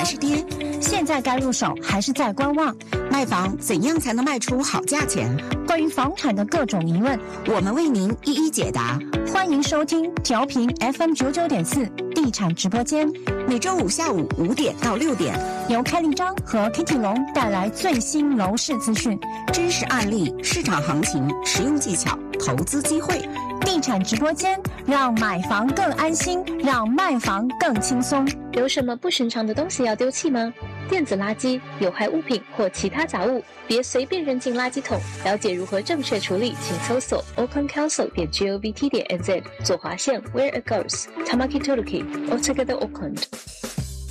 是跌？ 现在该入手还是在观望？ 卖房怎样才能卖出好价钱？ 关于房产的各种疑问， 我们为您一一解答。 欢迎收听调频 FM99.4地产直播间， 每周五下午5点到6点， 由开立章和 Kitty 龙带来最新楼市资讯、 真实案例、市场行情、实用技巧、投资机会。 地产直播间让买房更安心，让卖房更轻松。 有什么不寻常的东西要丢弃吗？电子垃圾、有害物品或其他杂物，别随便扔进垃圾桶。了解如何正确处理，请搜索 aucklandcouncil.govt.nz 左滑线 Where it goes Tamaki Turuki Altogether Auckland。